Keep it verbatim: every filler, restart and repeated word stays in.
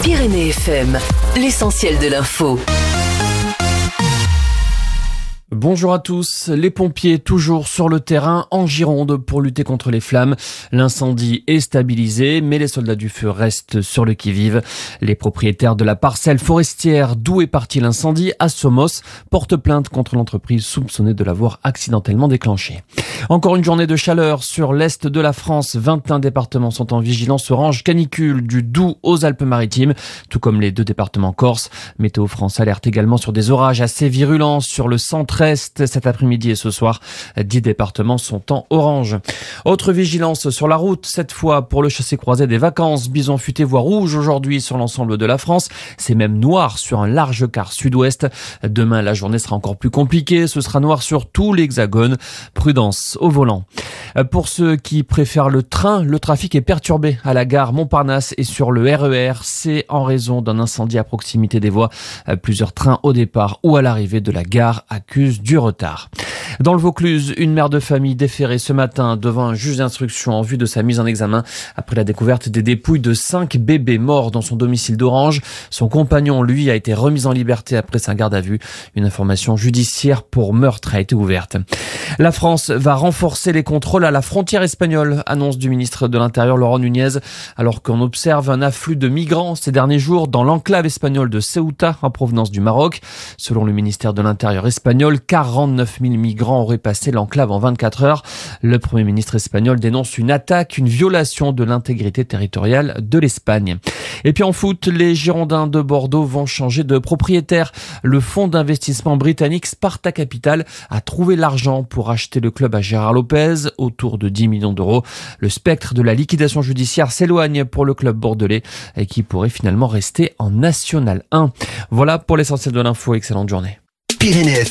Pyrénées F M, l'essentiel de l'info. Bonjour à tous. Les pompiers toujours sur le terrain en Gironde pour lutter contre les flammes. L'incendie est stabilisé, mais les soldats du feu restent sur le qui-vive. Les propriétaires de la parcelle forestière d'où est parti l'incendie à Somos portent plainte contre l'entreprise soupçonnée de l'avoir accidentellement déclenché. Encore une journée de chaleur sur l'est de la France. vingt et un départements sont en vigilance orange canicule du Doubs aux Alpes-Maritimes, tout comme les deux départements corses. Météo France alerte également sur des orages assez virulents sur le centre-est cet après-midi et ce soir. dix départements sont en orange. Autre vigilance sur la route, cette fois pour le chassé-croisé des vacances. Bison futé voie rouge aujourd'hui sur l'ensemble de la France. C'est même noir sur un large quart sud-ouest. Demain, la journée sera encore plus compliquée. Ce sera noir sur tout l'hexagone. Prudence au volant. Pour ceux qui préfèrent le train, le trafic est perturbé à la gare Montparnasse et sur le R E R. C'est en raison d'un incendie à proximité des voies. Plusieurs trains au départ ou à l'arrivée de la gare accusent du retard. Dans le Vaucluse, une mère de famille déférée ce matin devant un juge d'instruction en vue de sa mise en examen après la découverte des dépouilles de cinq bébés morts dans son domicile d'Orange. Son compagnon, lui, a été remis en liberté après sa garde à vue. Une information judiciaire pour meurtre a été ouverte. La France va renforcer les contrôles à la frontière espagnole, annonce du ministre de l'Intérieur Laurent Nunez, alors qu'on observe un afflux de migrants ces derniers jours dans l'enclave espagnole de Ceuta en provenance du Maroc. Selon le ministère de l'Intérieur espagnol, quarante-neuf mille migrants auraient passé l'enclave en vingt-quatre heures. Le Premier ministre espagnol dénonce une attaque, une violation de l'intégrité territoriale de l'Espagne. Et puis en foot, les Girondins de Bordeaux vont changer de propriétaire. Le fonds d'investissement britannique Sparta Capital a trouvé l'argent pour acheter le club à Gérard Lopez, autour de dix millions d'euros. Le spectre de la liquidation judiciaire s'éloigne pour le club bordelais et qui pourrait finalement rester en National un. Voilà pour l'essentiel de l'info. Excellente journée. Pyrénées F M.